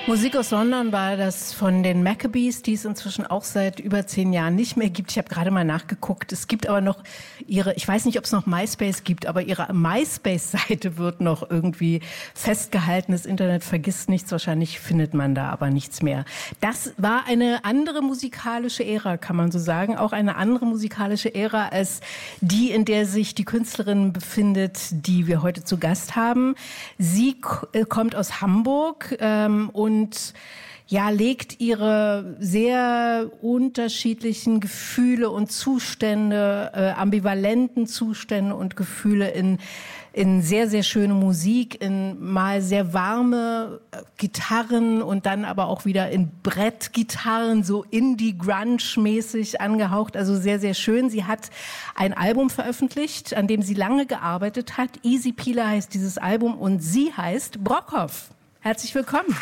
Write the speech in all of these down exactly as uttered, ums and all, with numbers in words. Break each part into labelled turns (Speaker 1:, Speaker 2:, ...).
Speaker 1: Musik aus London war das von den Maccabees, die es inzwischen auch seit über zehn Jahren nicht mehr gibt. Ich habe gerade mal nachgeguckt. Es gibt aber noch ihre, ich weiß nicht, ob es noch MySpace gibt, aber ihre MySpace-Seite wird noch irgendwie festgehalten. Das Internet vergisst nichts, wahrscheinlich findet man da aber nichts mehr. Das war eine andere musikalische Ära, kann man so sagen. Auch eine andere musikalische Ära als die, in der sich die Künstlerin befindet, die wir heute zu Gast haben. Sie k- kommt aus Hamburg ähm, und Und ja, legt ihre sehr unterschiedlichen Gefühle und Zustände, äh, ambivalenten Zustände und Gefühle in, in sehr, sehr schöne Musik, in mal sehr warme Gitarren und dann aber auch wieder in Brettgitarren, so Indie-Grunge-mäßig angehaucht, also sehr, sehr schön. Sie hat ein Album veröffentlicht, an dem sie lange gearbeitet hat. Easy Peeler heißt dieses Album und sie heißt Brockhoff. Herzlich willkommen.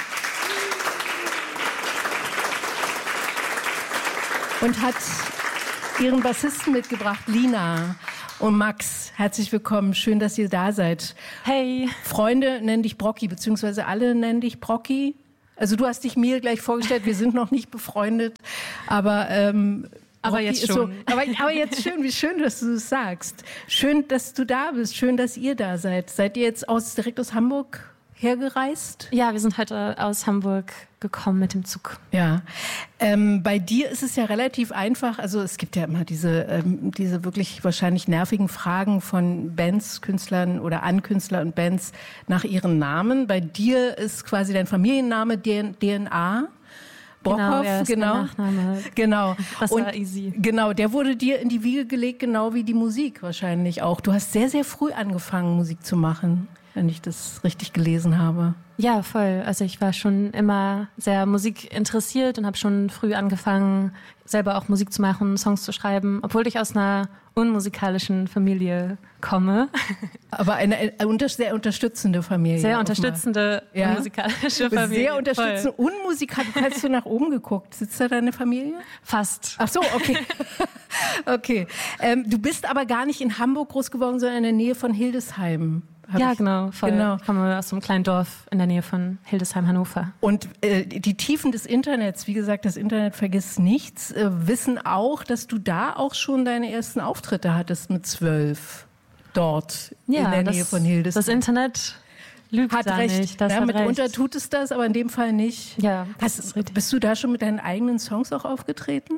Speaker 1: Und hat ihren Bassisten mitgebracht, Lina und Max. Herzlich willkommen, schön, dass ihr da seid.
Speaker 2: Hey.
Speaker 1: Freunde nennen dich Brocki, beziehungsweise alle nennen dich Brocki. Also du hast dich mir gleich vorgestellt, wir sind noch nicht befreundet, aber... Ähm,
Speaker 2: aber
Speaker 1: Brocki
Speaker 2: jetzt
Speaker 1: ist
Speaker 2: schon.
Speaker 1: So, aber, aber jetzt schön, wie schön, dass du es sagst. Schön, dass du da bist, schön, dass ihr da seid. Seid ihr jetzt aus, direkt aus Hamburg hergereist?
Speaker 2: Ja, wir sind heute aus Hamburg gekommen mit dem Zug.
Speaker 1: Ja, ähm, bei dir ist es ja relativ einfach. Also es gibt ja immer diese, ähm, diese wirklich wahrscheinlich nervigen Fragen von Bands, Künstlern oder an Künstler und Bands nach ihren Namen. Bei dir ist quasi dein Familienname D N A. Brockhoff,
Speaker 2: genau. Ja,
Speaker 1: genau.
Speaker 2: Nachname.
Speaker 1: Genau.
Speaker 2: Das
Speaker 1: und
Speaker 2: war easy.
Speaker 1: Genau, der wurde dir in die Wiege gelegt, genau wie die Musik wahrscheinlich auch. Du hast sehr, sehr früh angefangen, Musik zu machen, wenn ich das richtig gelesen habe.
Speaker 2: Ja, voll. Also ich war schon immer sehr Musik interessiert und habe schon früh angefangen, selber auch Musik zu machen, Songs zu schreiben, obwohl ich aus einer unmusikalischen Familie komme. Aber eine, eine sehr unterstützende Familie. Sehr unterstützende, ja? Unmusikalische Familie.
Speaker 1: Sehr unterstützende, unmusikalische. Hast du nach oben geguckt? Sitzt da deine Familie?
Speaker 2: Fast.
Speaker 1: Ach so, okay. Okay. Ähm, du bist aber gar nicht in Hamburg groß geworden, sondern in der Nähe von Hildesheim.
Speaker 2: Ja,
Speaker 1: ich,
Speaker 2: genau, voll.
Speaker 1: Genau.
Speaker 2: Ich komme aus so einem kleinen Dorf in der Nähe von Hildesheim, Hannover.
Speaker 1: Und äh, die Tiefen des Internets, wie gesagt, das Internet vergisst nichts, äh, wissen auch, dass du da auch schon deine ersten Auftritte hattest mit zwölf. Dort
Speaker 2: ja,
Speaker 1: in der
Speaker 2: das,
Speaker 1: Nähe von Hildesheim.
Speaker 2: Das Internet lügt
Speaker 1: hat
Speaker 2: da
Speaker 1: recht.
Speaker 2: nicht. Das
Speaker 1: ja,
Speaker 2: hat
Speaker 1: mitunter
Speaker 2: recht.
Speaker 1: tut es das, aber in dem Fall nicht.
Speaker 2: Ja,
Speaker 1: Hast, bist du da schon mit deinen eigenen Songs auch aufgetreten?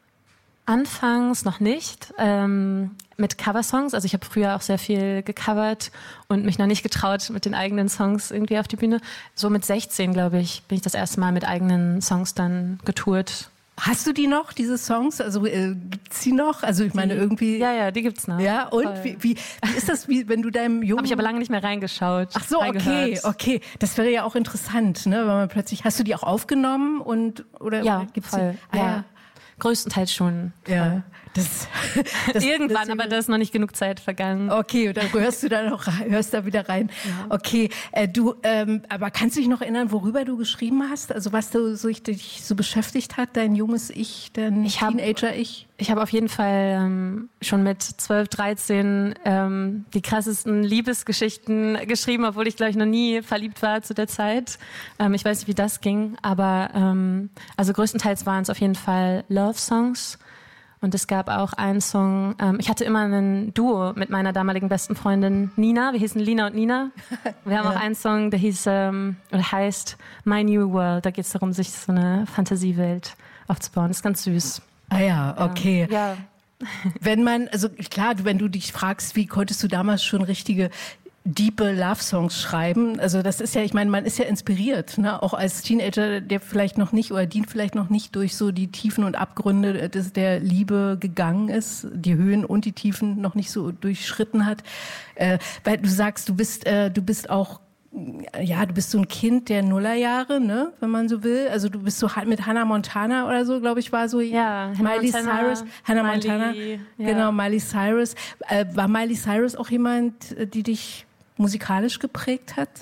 Speaker 2: Anfangs noch nicht, ähm, mit Coversongs. Also ich habe früher auch sehr viel gecovert und mich noch nicht getraut mit den eigenen Songs irgendwie auf die Bühne. So mit sechzehn, glaube ich, bin ich das erste Mal mit eigenen Songs dann getourt.
Speaker 1: Hast du die noch, diese Songs? Also äh, gibt's die noch? Also ich meine
Speaker 2: die,
Speaker 1: irgendwie...
Speaker 2: Ja, ja, die gibt's noch.
Speaker 1: Ja, und wie, wie, wie ist das, wie, wenn du deinem Jungen...
Speaker 2: Habe ich aber lange nicht mehr reingeschaut.
Speaker 1: Ach so, okay, okay. Das wäre ja auch interessant, ne? Wenn man plötzlich... Hast du die auch aufgenommen und... Oder,
Speaker 2: ja,
Speaker 1: oder gibt's
Speaker 2: voll.
Speaker 1: Die? Ah,
Speaker 2: ja.
Speaker 1: ja.
Speaker 2: Größtenteils schon.
Speaker 1: Ja. Das, das,
Speaker 2: Irgendwann,
Speaker 1: das,
Speaker 2: aber da ist noch nicht genug Zeit vergangen.
Speaker 1: Okay, dann hörst du da noch rein, hörst da wieder rein. Ja. Okay, äh, du, ähm, aber kannst du dich noch erinnern, worüber du geschrieben hast? Also was du, so, dich so beschäftigt hat, dein junges Ich, dein
Speaker 2: ich hab,
Speaker 1: Teenager-Ich?
Speaker 2: Ich habe auf jeden Fall ähm, schon mit zwölf, dreizehn ähm, die krassesten Liebesgeschichten geschrieben, obwohl ich, glaube ich, noch nie verliebt war zu der Zeit. Ähm, ich weiß nicht, wie das ging, aber ähm, also größtenteils waren es auf jeden Fall Love-Songs. Und es gab auch einen Song, ähm, ich hatte immer ein Duo mit meiner damaligen besten Freundin Nina. Wir hießen Lina und Nina. Wir haben ja. auch einen Song, der hieß ähm, oder heißt My New World. Da geht es darum, sich so eine Fantasiewelt aufzubauen. Das ist ganz süß.
Speaker 1: Ah ja, okay.
Speaker 2: Ja.
Speaker 1: Wenn man, also klar, wenn du dich fragst, wie konntest du damals schon richtige diepe Love-Songs schreiben. Also das ist ja, ich meine, man ist ja inspiriert, ne? Auch als Teenager, der vielleicht noch nicht oder die vielleicht noch nicht durch so die Tiefen und Abgründe des, der Liebe gegangen ist, die Höhen und die Tiefen noch nicht so durchschritten hat. Äh, weil du sagst, du bist, äh, du bist auch ja, du bist so ein Kind der Nullerjahre, ne, wenn man so will. Also du bist so mit Hannah Montana oder so, glaube ich, war so.
Speaker 2: Ja,
Speaker 1: Miley
Speaker 2: Montana,
Speaker 1: Cyrus, Hannah
Speaker 2: Miley,
Speaker 1: Montana,
Speaker 2: ja.
Speaker 1: Genau, Miley Cyrus. Äh, war Miley Cyrus auch jemand, die dich musikalisch geprägt hat?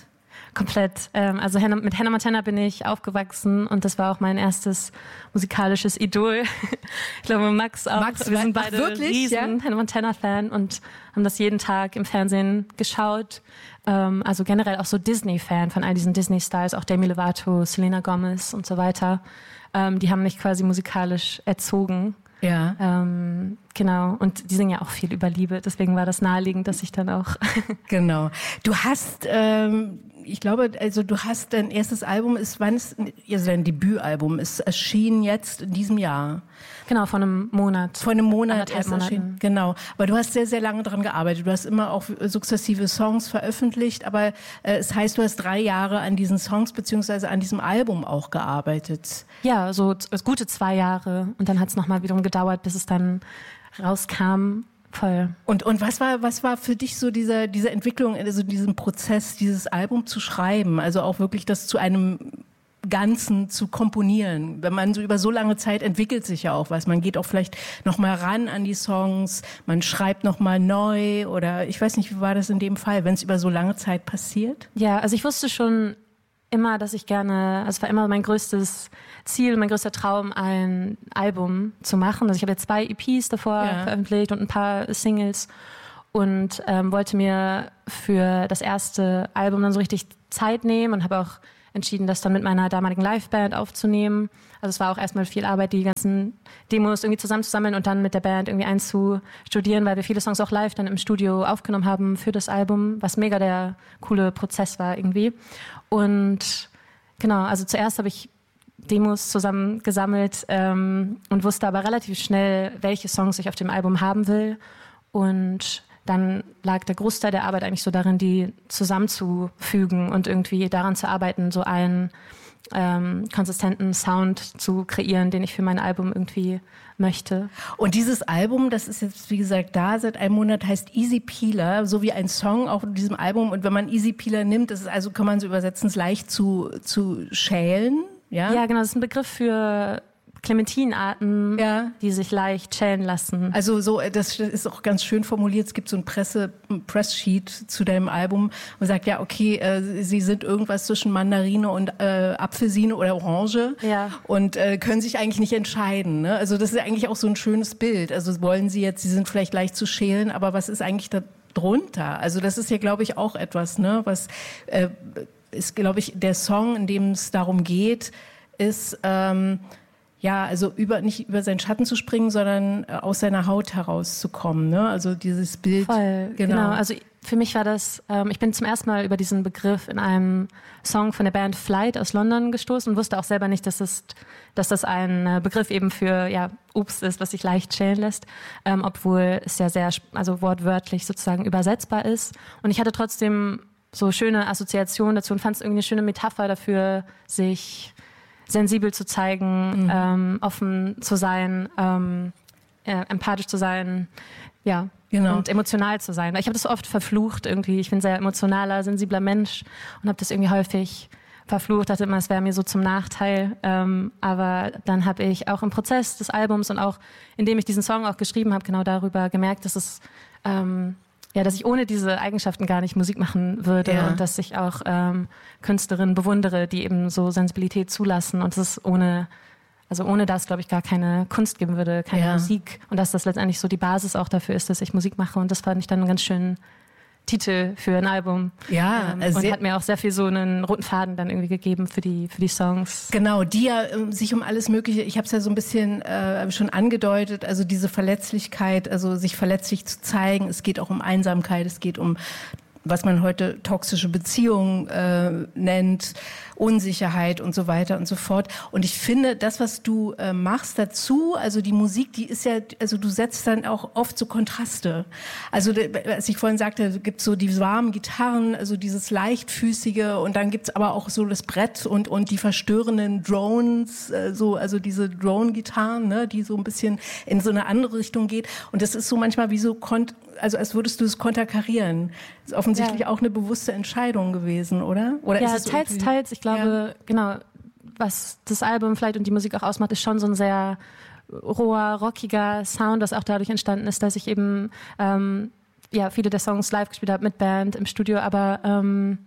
Speaker 2: komplett. Ähm, also Hannah, mit Hannah Montana bin ich aufgewachsen und das war auch mein erstes musikalisches Idol. Ich glaube, Max auch.
Speaker 1: Max,
Speaker 2: wir sind beide
Speaker 1: wirklich,
Speaker 2: riesen
Speaker 1: ja?
Speaker 2: Hannah Montana-Fan und haben das jeden Tag im Fernsehen geschaut. Ähm, also generell auch so Disney-Fan von all diesen Disney-Styles, auch Demi Lovato, Selena Gomez und so weiter. Ähm, die haben mich quasi musikalisch erzogen.
Speaker 1: Ja.
Speaker 2: Ähm, genau. Und die singen ja auch viel über Liebe. Deswegen war das naheliegend, dass ich dann auch...
Speaker 1: Genau. Du hast, ähm, ich glaube, also du hast dein erstes Album, ist, wann ist, also dein Debütalbum ist erschienen jetzt in diesem Jahr.
Speaker 2: Genau, vor einem Monat.
Speaker 1: Vor einem Monat
Speaker 2: Anderthalb
Speaker 1: erst
Speaker 2: Monaten.
Speaker 1: erschienen. Genau. Aber du hast sehr, sehr lange daran gearbeitet. Du hast immer auch sukzessive Songs veröffentlicht, aber äh, es heißt, du hast drei Jahre an diesen Songs beziehungsweise an diesem Album auch gearbeitet.
Speaker 2: Ja, so z- gute zwei Jahre. Und dann hat es nochmal wiederum gedauert, bis es dann rauskam. Voll.
Speaker 1: Und, und was war, was war für dich so diese, diese Entwicklung, also diesen Prozess, dieses Album zu schreiben? Also auch wirklich das zu einem Ganzen zu komponieren. Wenn man so über so lange Zeit entwickelt sich ja auch was. Man geht auch vielleicht noch mal ran an die Songs, man schreibt noch mal neu oder ich weiß nicht, wie war das in dem Fall, wenn es über so lange Zeit passiert?
Speaker 2: Ja, also ich wusste schon immer, dass ich gerne, also es war immer mein größtes Ziel, mein größter Traum, ein Album zu machen. Also ich habe jetzt zwei E Ps davor
Speaker 1: Ja.
Speaker 2: veröffentlicht und ein paar Singles und ähm, wollte mir für das erste Album dann so richtig Zeit nehmen und habe auch entschieden, das dann mit meiner damaligen Liveband aufzunehmen. Also es war auch erstmal viel Arbeit, die ganzen Demos irgendwie zusammenzusammeln und dann mit der Band irgendwie einzustudieren, weil wir viele Songs auch live dann im Studio aufgenommen haben für das Album, was mega der coole Prozess war irgendwie. Und genau, also zuerst habe ich Demos zusammengesammelt ähm, und wusste aber relativ schnell, welche Songs ich auf dem Album haben will. Und dann lag der Großteil der Arbeit eigentlich so darin, die zusammenzufügen und irgendwie daran zu arbeiten, so einen ähm, konsistenten Sound zu kreieren, den ich für mein Album irgendwie möchte.
Speaker 1: Und dieses Album, das ist jetzt, wie gesagt, da seit einem Monat, heißt Easy Peeler, so wie ein Song auch in diesem Album. Und wenn man Easy Peeler nimmt, das ist also, kann man so übersetzen, es leicht zu, zu schälen. Ja?
Speaker 2: Ja, genau, das ist ein Begriff für Clementinarten,
Speaker 1: Ja.
Speaker 2: die sich leicht schälen lassen.
Speaker 1: Also so, das ist auch ganz schön formuliert. Es gibt so ein Presse, ein Presssheet zu deinem Album und sagt, ja, okay, äh, sie sind irgendwas zwischen Mandarine und äh, Apfelsine oder Orange
Speaker 2: Ja.
Speaker 1: und äh, können sich eigentlich nicht entscheiden. Ne? Also das ist eigentlich auch so ein schönes Bild. Also wollen sie jetzt, sie sind vielleicht leicht zu schälen, aber was ist eigentlich da drunter? Also das ist ja, glaube ich, auch etwas, ne, was äh, ist, glaube ich, der Song, in dem es darum geht, ist ähm, ja, also über nicht über seinen Schatten zu springen, sondern äh, aus seiner Haut herauszukommen. Ne? Also dieses Bild.
Speaker 2: Voll,
Speaker 1: genau.
Speaker 2: genau. Also für mich war das, ähm, ich bin zum ersten Mal über diesen Begriff in einem Song von der Band Flight aus London gestoßen und wusste auch selber nicht, dass, es, dass das ein äh, Begriff eben für ja, Obst ist, was sich leicht schälen lässt, ähm, obwohl es ja sehr, also wortwörtlich sozusagen übersetzbar ist. Und ich hatte trotzdem so schöne Assoziationen dazu und fand es irgendwie eine schöne Metapher dafür, sich sensibel zu zeigen, mhm. ähm, offen zu sein, ähm, äh, empathisch zu sein, ja,
Speaker 1: genau.
Speaker 2: und emotional zu sein. Weil ich habe das oft verflucht irgendwie. Ich bin ein sehr emotionaler, sensibler Mensch und habe das irgendwie häufig verflucht, dachte immer, es wäre mir so zum Nachteil. Ähm, aber dann habe ich auch im Prozess des Albums und auch indem ich diesen Song auch geschrieben habe, genau darüber gemerkt, dass es ähm, ja, dass ich ohne diese Eigenschaften gar nicht Musik machen würde
Speaker 1: Ja.
Speaker 2: und dass ich auch ähm, Künstlerinnen bewundere, die eben so Sensibilität zulassen und dass es ohne, also ohne das, glaube ich, gar keine Kunst geben würde, keine
Speaker 1: Ja.
Speaker 2: Musik und dass das letztendlich so die Basis auch dafür ist, dass ich Musik mache und das fand ich dann einen ganz schönen Titel für ein Album.
Speaker 1: Ja,
Speaker 2: ähm,
Speaker 1: also
Speaker 2: und
Speaker 1: sehr-
Speaker 2: hat mir auch sehr viel so einen roten Faden dann irgendwie gegeben für die, für die Songs.
Speaker 1: Genau, die ja ähm, sich um alles Mögliche, ich habe es ja so ein bisschen äh, schon angedeutet, also diese Verletzlichkeit, also sich verletzlich zu zeigen, es geht auch um Einsamkeit, es geht um, was man heute toxische Beziehungen äh, nennt, Unsicherheit und so weiter und so fort. Und ich finde, das, was du äh, machst dazu, also die Musik, die ist ja, also du setzt dann auch oft so Kontraste. Also als ich vorhin sagte, gibt so die warmen Gitarren, also dieses leichtfüßige und dann gibt's aber auch so das Brett und und die verstörenden Drones, äh, so also diese Drone-Gitarren, ne, die so ein bisschen in so eine andere Richtung geht. Und das ist so manchmal wie so kont also als würdest du es konterkarieren. Das ist offensichtlich
Speaker 2: Ja.
Speaker 1: auch eine bewusste Entscheidung gewesen, oder? Oder
Speaker 2: Ja,
Speaker 1: ist es so
Speaker 2: teils,
Speaker 1: irgendwie-
Speaker 2: teils. Ich glaube, genau, was das Album vielleicht und die Musik auch ausmacht, ist schon so ein sehr roher, rockiger Sound, was auch dadurch entstanden ist, dass ich eben ähm, ja, viele der Songs live gespielt habe mit Band im Studio, aber ähm,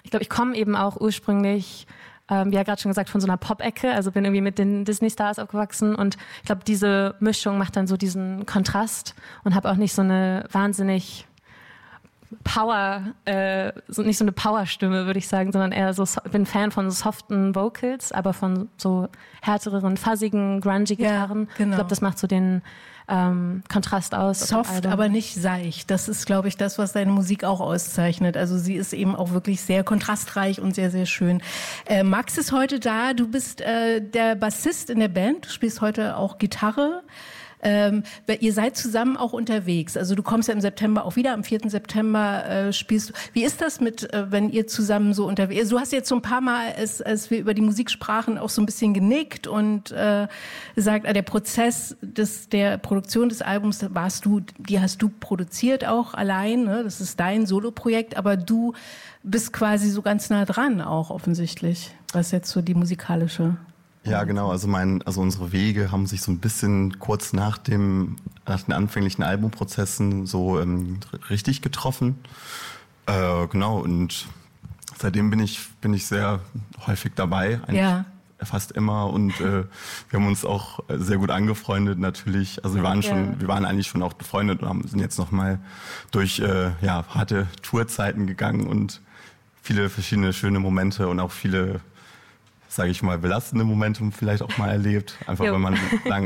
Speaker 2: ich glaube, ich komme eben auch ursprünglich, ähm, wie ja gerade schon gesagt, von so einer Pop-Ecke, also bin irgendwie mit den Disney-Stars aufgewachsen und ich glaube, diese Mischung macht dann so diesen Kontrast und habe auch nicht so eine wahnsinnig Power, äh, so, nicht so eine Power-Stimme, würde ich sagen, sondern eher so, ich bin Fan von soften Vocals, aber von so härteren, fuzzigen, grungy Gitarren.
Speaker 1: Ja, genau.
Speaker 2: Ich glaube, das macht so den ähm, Kontrast aus.
Speaker 1: Soft, aber nicht seicht. Das ist, glaube ich, das, was deine Musik auch auszeichnet. Also sie ist eben auch wirklich sehr kontrastreich und sehr, sehr schön. Äh, Max ist heute da. Du bist äh, der Bassist in der Band. Du spielst heute auch Gitarre. Ähm, ihr seid zusammen auch unterwegs. Also du kommst ja im September auch wieder, am vierten September äh, spielst du. Wie ist das mit, äh, wenn ihr zusammen so unterwegs seid? Du hast jetzt so ein paar Mal, als, als wir über die Musik sprachen, auch so ein bisschen genickt und äh, gesagt, äh, der Prozess des, der Produktion des Albums warst du, die hast du produziert auch allein, ne? Das ist dein Soloprojekt, aber du bist quasi so ganz nah dran auch offensichtlich, was jetzt so die musikalische...
Speaker 3: Ja, genau. Also mein, also unsere Wege haben sich so ein bisschen kurz nach dem, nach den anfänglichen Albumprozessen so ähm, richtig getroffen. Äh, genau. Und seitdem bin ich, bin ich sehr häufig dabei. Eigentlich ja. Fast immer. Und äh, wir haben uns auch sehr gut angefreundet natürlich. Also wir waren schon, ja. wir waren eigentlich schon auch befreundet und haben, sind jetzt noch mal durch äh, ja harte Tourzeiten gegangen und viele verschiedene schöne Momente und auch viele, sage ich mal, belastende Momente vielleicht auch mal erlebt. Einfach, jo. wenn man lange